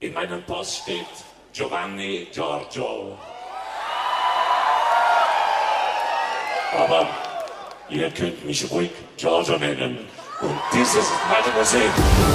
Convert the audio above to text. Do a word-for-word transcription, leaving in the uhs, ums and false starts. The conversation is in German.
In meinem Pass steht Giovanni Giorgio. Aber ihr könnt mich ruhig Giorgio nennen. Und dieses ist meine Musik.